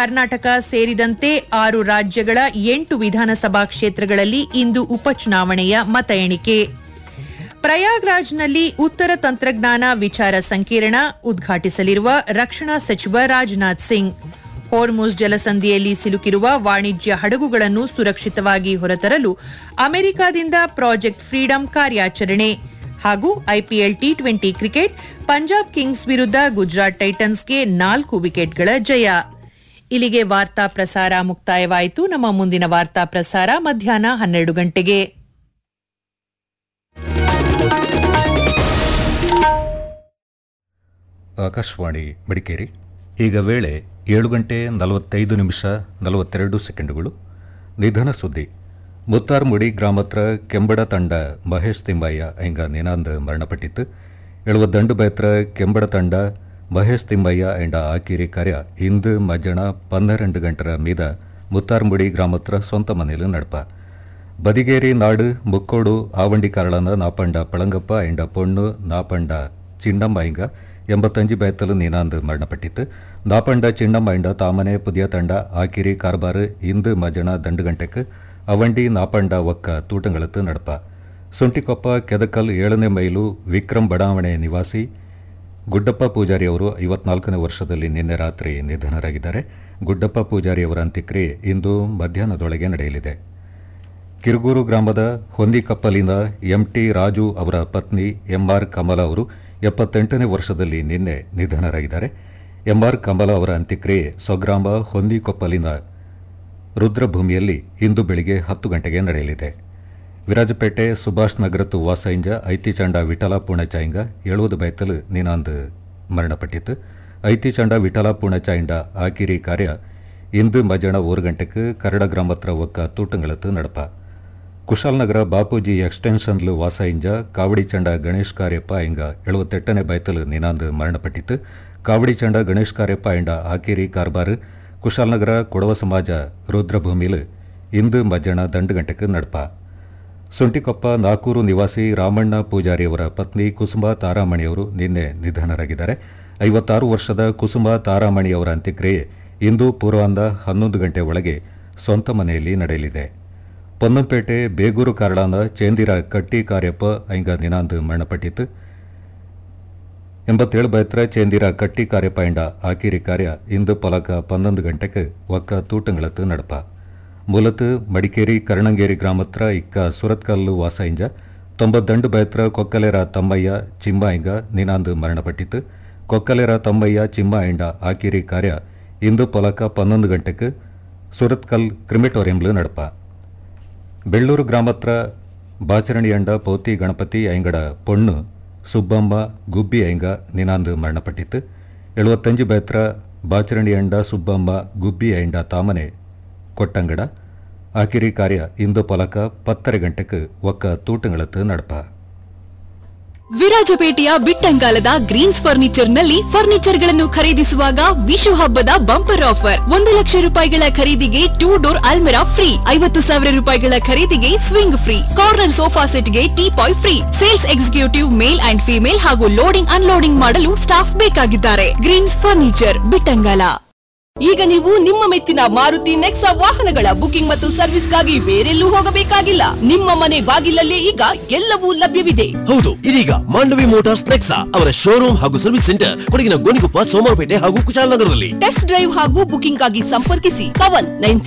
ಕರ್ನಾಟಕ ಸೇರಿದಂತೆ 6 ರಾಜ್ಯಗಳ 8 ವಿಧಾನಸಭಾ ಕ್ಷೇತ್ರಗಳಲ್ಲಿ ಇಂದು ಉಪಚುನಾವಣೆಯ ಮತ ಎಣಿಕೆ. ಪ್ರಯಾಗ್ರಾಜ್ನಲ್ಲಿ ಉತ್ತರ ತಂತ್ರಜ್ಞಾನ ವಿಚಾರ ಸಂಕಿರಣ ಉದ್ಘಾಟಿಸಲಿರುವ ರಕ್ಷಣಾ ಸಚಿವ ರಾಜನಾಥ್ ಸಿಂಗ್. ಹೋರ್ಮುಜ್ ಜಲಸಂಧಿಯಲ್ಲಿ ಸಿಲುಕಿರುವ ವಾಣಿಜ್ಯ ಹಡಗುಗಳನ್ನು ಸುರಕ್ಷಿತವಾಗಿ ಹೊರತರಲು ಅಮೆರಿಕದಿಂದ ಪ್ರಾಜೆಕ್ಟ್ ಫ್ರೀಡಂ ಕಾರ್ಯಾಚರಣೆ. ಹಾಗೂ IPL T20 cricket Punjab Kings ವಿರುದ್ಧ ಗುಜರಾತ್ ಟೈಟನ್ಸ್ಗೆ 4 ವಿಕೆಟ್ಗಳ ಜಯ. ಇಲ್ಲಿಗೆ ವಾರ್ತಾ ಪ್ರಸಾರ ಮುಕ್ತಾಯವಾಯಿತು. ನಮ್ಮ ಮುಂದಿನ ವಾರ್ತಾ ಪ್ರಸಾರ ಮಧ್ಯಾಹ್ನ 12 ಗಂಟೆಗೆ. ಆಕಾಶವಾಣಿ ಮಡಿಕೇರಿ. ಈಗ ವೇಳೆ 7:45:42. ನಿಧನ ಸುದ್ದಿ. ಮುತ್ತಾರ್ಮುಡಿ ಗ್ರಾಮತ್ರ ಕೆಂಬಡ ತಂಡ ಮಹೇಶ್ ತಿಮ್ಮಯ್ಯ ಎಂಗ ನಿನಾಂದ್ ಮರಣಪಟ್ಟಿತ್ತು. 72 ಬೈತ್ರ ಕೆಂಬಡ ತಂಡ ಮಹೇಶ್ ತಿಮ್ಮಯ್ಯ ಎಂಡ ಆಕಿರಿ ಕಾರ್ಯ ಇಂದು ಮಧ್ಯಾಹ್ನ 12 ಗಂಟರ ಮೀದ ಮುತ್ತಾರ್ಮುಡಿ ಗ್ರಾಮತ್ರ ಸ್ವಂತ ಮನೆಯಲ್ಲಿ ನಡಪ. ಬದಿಗೇರಿ ನಾಡು ಮುಕ್ಕೋಡು ಆವಂಡಿ ಕಾರಳನ ನಾಪಂಡ ಪಳಂಗಪ್ಪ ಎಂಡ ಪೊಣ್ಣು ನಾಪಂಡ ಚಿನ್ನಮ್ಮ ಎಂಗ 85 ಬೈತಲು ನೀನಾಂದ್ ಮರಣಪಟ್ಟಿತ್ತು. ನಾಪಂಡ ಚಿನ್ನಮ್ಮ ಎಂಡ ತಾಮನೆ ಪುದಿಯ ತಂಡ ಆಕಿರಿ ಕಾರ್ಬಾರು ಇಂದು ಮಧ್ಯಾಹ್ನ 2 ಗಂಟೆಗೆ ಅವಂಡಿ ನಾಪಂಡ ಒಕ್ಕ ತೂಟಂಗಳತ್ತು ನಡಪ. ಸುಂಟಿಕೊಪ್ಪ ಕೆದಕಲ್ 7ನೇ ಮೈಲು ವಿಕ್ರಮ್ ಬಡಾವಣೆ ನಿವಾಸಿ ಗುಡ್ಡಪ್ಪ ಪೂಜಾರಿ ಅವರು 54ನೇ ವರ್ಷದಲ್ಲಿ ನಿನ್ನೆ ರಾತ್ರಿ ನಿಧನರಾಗಿದ್ದಾರೆ. ಗುಡ್ಡಪ್ಪ ಪೂಜಾರಿಯವರ ಅಂತ್ಯಕ್ರಿಯೆ ಇಂದು ಮಧ್ಯಾಹ್ನದೊಳಗೆ ನಡೆಯಲಿದೆ. ಕಿರುಗೂರು ಗ್ರಾಮದ ಹೊಂದಿಕಪ್ಪಲಿನ ಎಂಟಿ ರಾಜು ಅವರ ಪತ್ನಿ ಎಂಆರ್ ಕಮಲ ಅವರು 78ನೇ ವರ್ಷದಲ್ಲಿ ನಿನ್ನೆ ನಿಧನರಾಗಿದ್ದಾರೆ. ಎಂಆರ್ ಕಮಲ ಅವರ ಅಂತ್ಯಕ್ರಿಯೆ ಸ್ವಗ್ರಾಮ ಹೊಂದಿಕೊಪ್ಪಲಿನ ರುದ್ರಭೂಮಿಯಲ್ಲಿ ಇಂದು ಬೆಳಿಗ್ಗೆ 10 ಗಂಟೆಗೆ ನಡೆಯಲಿದೆ. ವಿರಾಜಪೇಟೆ ಸುಭಾಷ್ ನಗರತ್ತು ವಾಸೈಂಜ ಐತಿಚಂಡ ವಿಠಲ ಪೂಣಚಾಯಿಂಗ 70 ಬೈತಲು ನೀನಾಂದ್ ಮರಣಪಟ್ಟಿತ್ತು. ಐತಿಚಂಡ ವಿಠಲ ಪೂಣಚಾಯಿಂಡ ಆಕಿರಿ ಕಾರ್ಯ ಇಂದು ಮಧ್ಯಾಹ್ನ 1 ಗಂಟೆಗೆ ಕರಡ ಗ್ರಾಮತ್ರ ಒಕ್ಕ ತೂಟಂಗಳತ್ತು ನಡಪ. ಕುಶಾಲನಗರ ಬಾಪೂಜಿ ಎಕ್ಸ್ಟೆನ್ಷನ್ಲು ವಾಸೈಂಜ ಕಾವಡಿ ಚಂಡ ಗಣೇಶ್ ಕಾರ್ಯಪ್ಪ ಎಂಗ 78ನೇ ಬೈತಲು ನೀನಾಂದ್ ಮರಣಪಟ್ಟಿತ್ತು. ಕಾವಡಿ ಚಂಡ ಗಣೇಶ್ ಕಾರ್ಯಪ್ಪ ಎಂಡ ಆಕಿರಿ ಕಾರ್ಬಾರು ಕುಶಾಲನಗರ ಕೊಡವ ಸಮಾಜ ರುದ್ರಭೂಮಿಲು ಇಂದು ಮಧ್ಯಾಹ್ನ 2 ಗಂಟೆಗೆ ನಡಪ. ಸುಂಟಿಕೊಪ್ಪ ನಾಕೂರು ನಿವಾಸಿ ರಾಮಣ್ಣ ಪೂಜಾರಿಯವರ ಪತ್ನಿ ಕುಸುಮ ತಾರಾಮಣಿಯವರು ನಿನ್ನೆ ನಿಧನರಾಗಿದ್ದಾರೆ. 56 ವರ್ಷದ ಕುಸುಮ ತಾರಾಮಣಿಯವರ ಅಂತ್ಯಕ್ರಿಯೆ ಇಂದು ಪೂರ್ವಾಂದ 11 ಗಂಟೆ ಒಳಗೆ ಸ್ವಂತ ಮನೆಯಲ್ಲಿ ನಡೆಯಲಿದೆ. ಪೊನ್ನಂಪೇಟೆ ಬೇಗೂರು ಕಾರಳಾನ ಚೇಂದಿರ ಕಟ್ಟಿ ಕಾರ್ಯಪ್ಪ ಐಂಗ ನಿನಾಂದ್ ಮರಣಪಟ್ಟಿತ್ತು. 87 ಬೈತ್ರ ಚೇಂದಿರ ಕಟ್ಟಿ ಕಾರ್ಯಪ್ಪ ಎಂಡ ಆಕಿರಿ ಕಾರ್ಯ ಇಂದು ಪಲಕ 11 ಗಂಟೆಗೆ ಒಕ್ಕ ತೂಟಂಗಳತ್ತು ನಡಪ. ಮೂಲತು ಮಡಿಕೇರಿ ಕರ್ಣಂಗೇರಿ ಗ್ರಾಮತ್ರ ಇಕ್ಕ ಸುರತ್ಕಲ್ಲು ವಾಸೈಂಜ 92 ಬೈತ್ರ ಕೊಕ್ಕಲೆರ ತಮ್ಮಯ್ಯ ಚಿಮ್ಮ ಎಂಗ ನಿನಾಂದ್ ಮರಣಪಟ್ಟಿತ್ತು. ಕೊಕ್ಕಲೆರ ತಮ್ಮಯ್ಯ ಚಿಮ್ಮ ಎಂಡ ಆಕಿರಿ ಕಾರ್ಯ ಇಂದು ಪಲಕ 11 ಗಂಟೆಗೆ ಸುರತ್ಕಲ್ ಕ್ರಿಮಿಟೋರಿಯಂಲು ನಡಪ. ಬೆಳ್ಳೂರು ಗ್ರಾಮತ್ರ ಬಾಚರಣಿಯಂಡ ಪೌತಿ ಗಣಪತಿ ಐಂಗಡ ಪೊಣ್ಣು ಸುಬ್ಬಮ್ಮ ಗುಬ್ಬಿ ಐಂಗ ನಿನಾಂದ್ ಮರಣಪಟ್ಟಿತ್ತು. 75 ಬೈತ್ರ ಬಾಚರಣಿಯಂಡ ಸುಬ್ಬಮ್ಮ ಗುಬ್ಬಿ ಐಂಡ ತಾಮನೆ ಕೊಟ್ಟಂಗಡ ಆಕಿರಿ ಕಾರ್ಯ ಇಂದು ಪಲಕ 10 ಗಂಟೆಗೆ ಒಕ್ಕ ತೂಟಂಗಳತ್ತು ನಡಪ. ವಿರಾಜಪೇಟೆಯ ಬಿಟ್ಟಂಗಾಲದ ಗ್ರೀನ್ಸ್ ಫರ್ನಿಚರ್ನಲ್ಲಿ ಫರ್ನಿಚರ್ಗಳನ್ನು ಖರೀದಿಸುವಾಗ ವಿಶು ಹಬ್ಬದ ಬಂಪರ್ ಆಫರ್. 1 ಲಕ್ಷ ರೂಪಾಯಿಗಳ ಖರೀದಿಗೆ 2 ಡೋರ್ ಅಲ್ಮೆರಾ ಫ್ರೀ, 50,000 ರೂಪಾಯಿಗಳ ಖರೀದಿಗೆ swing free, corner sofa ಸೆಟ್ಗೆ teapoy free. Sales executive male and female ಹಾಗೂ ಲೋಡಿಂಗ್ ಅನ್ಲೋಡಿಂಗ್ ಮಾಡಲು ಸ್ಟಾಫ್ ಬೇಕಾಗಿದ್ದಾರೆ. Green's furniture Bittangala. ಈಗ ನೀವು ನಿಮ್ಮ ಮೆಚ್ಚಿನ ಮಾರುತಿ ನೆಕ್ಸಾ ವಾಹನಗಳ ಬುಕಿಂಗ್ ಮತ್ತು ಸರ್ವಿಸ್ಗಾಗಿ ಬೇರೆಲ್ಲೂ ಹೋಗಬೇಕಾಗಿಲ್ಲ. ನಿಮ್ಮ ಮನೆ ಬಾಗಿಲಲ್ಲೇ ಈಗ ಎಲ್ಲವೂ ಲಭ್ಯವಿದೆ. ಹೌದು, ಇದೀಗ ಮಾಂಡವಿ ಮೋಟಾರ್ಸ್ ನೆಕ್ಸಾ ಅವರ ಶೋರೂಮ್ ಹಾಗೂ ಸರ್ವಿಸ್ ಸೆಂಟರ್ ಕೊಡಗಿನ ಗೋಣಿಕೊಪ್ಪ, ಸೋಮವಾರಪೇಟೆ ಹಾಗೂ ಕುಶಾಲನಗರದಲ್ಲಿ. ಟೆಸ್ಟ್ ಡ್ರೈವ್ ಹಾಗೂ ಬುಕಿಂಗ್ ಆಗಿ ಸಂಪರ್ಕಿಸಿ ಕವನ್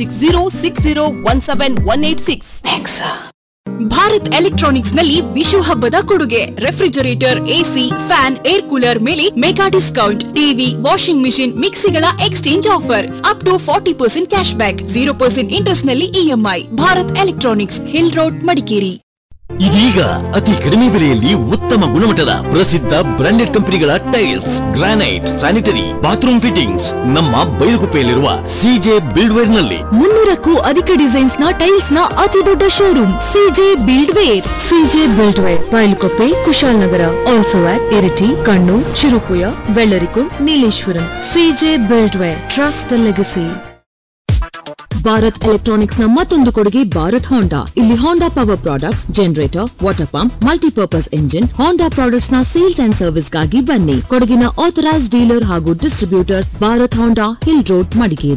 9606017186. ನೆಕ್ಸಾ. ಭಾರತ್ ಎಲೆಕ್ಟ್ರಾನಿಕ್ಸ್ ನಲ್ಲಿ ವಿಶು ಹಬ್ಬದ ಕೊಡುಗೆ. Refrigerator, AC, fan, air cooler ಮೇಲೆ mega discount. TV, washing machine, ಮಿಕ್ಸಿಗಳ exchange offer. Up to 40% cash back, 0% interest ನಲ್ಲಿ EMI. Bharat electronics, hill road, Madikeri. ಇದೀಗ ಅತಿ ಕಡಿಮೆ ಬೆಲೆಯಲ್ಲಿ ಉತ್ತಮ ಗುಣಮಟ್ಟದ ಪ್ರಸಿದ್ಧ ಬ್ರಾಂಡೆಡ್ ಕಂಪನಿಗಳ tiles, granite, sanitary, bathroom fittings ನಮ್ಮ ಬೈಲುಗುಪ್ಪೆಯಲ್ಲಿರುವ ಸಿಜೆ ಬಿಲ್ಡ್ವೇರ್ ನಲ್ಲಿ. 300ಕ್ಕೂ ಅಧಿಕ ಡಿಸೈನ್ಸ್ ನ ಟೈಲ್ಸ್ ನ ಅತಿ ದೊಡ್ಡ showroom CJ ಬಿಲ್ಡ್ವೇರ್. CJ ಬಿಲ್ಡ್ವೇರ್, ಬೈಲುಗುಪ್ಪೆ, Kushalnagar. Also at Iritty, Kannur, Cherupuzha, Vellarikundu, Nileshwaram. CJ ಬಿಲ್ಡ್ವೇರ್, trust the legacy. Bharat electronics ನ ಮತ್ತೊಂದು ಕೊಡುಗೆ ಭಾರತ್ ಹೋಂಡಾ. ಇಲ್ಲಿ ಹೋಂಡಾ power product, generator, water pump, multipurpose engine, ಹೋಂಡಾ ಪ್ರಾಡಕ್ಟ್ಸ್ ನ ಸೇಲ್ಸ್ ಅಂಡ್ ಸರ್ವಿಸ್ ಗಾಗಿ ಬನ್ನಿ. ಕೊಡಗಿನ ಆಥರೈಸ್ಡ್ ಡೀಲರ್ ಹಾಗೂ ಡಿಸ್ಟ್ರಿಬ್ಯೂಟರ್ ಭಾರತ್ ಹೋಂಡಾ, ಹಿಲ್ ರೋಡ್, ಮಡಿಕೇರಿ.